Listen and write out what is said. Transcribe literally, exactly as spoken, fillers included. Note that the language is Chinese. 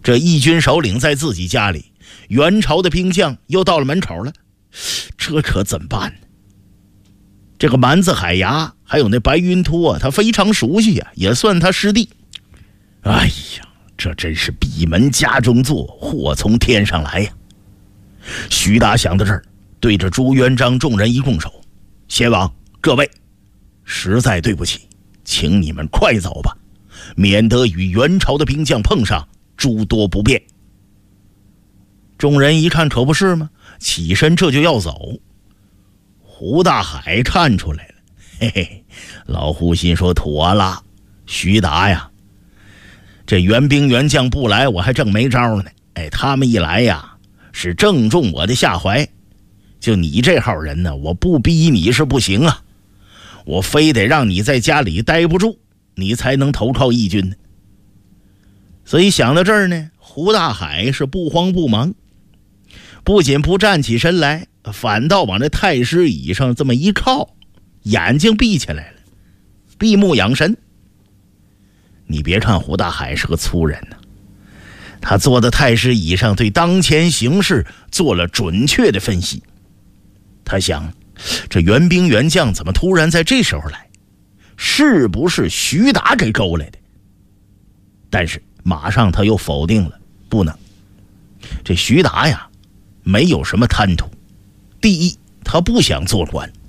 这义军首领在自己家里，元朝的兵将又到了门口了，这可怎么办呢？这个蛮子海牙还有那白云秃啊，他非常熟悉啊，也算他师弟。哎呀，这真是闭门家中坐，祸从天上来呀！徐达想到这儿，对着朱元璋众人一拱手：“先王，各位，实在对不起，请你们快走吧，免得与元朝的兵将碰上诸多不便。”众人一看，可不是吗？起身这就要走。胡大海看出来了，嘿嘿，老胡心说妥了，徐达呀，这援兵援将不来，我还正没招呢。哎，他们一来呀，是正中我的下怀。就你这号人呢，我不逼你是不行啊，我非得让你在家里待不住，你才能投靠义军呢。所以想到这儿呢，胡大海是不慌不忙，不仅不站起身来，反倒往这太师椅上这么一靠，眼睛闭起来了，闭目养神。你别看胡大海是个粗人呢、啊，他坐在太师椅上，对当前形势做了准确的分析。他想，这援兵援将怎么突然在这时候来？是不是徐达给勾来的？但是马上他又否定了，不能。这徐达呀，没有什么贪图。第一，他不想做官，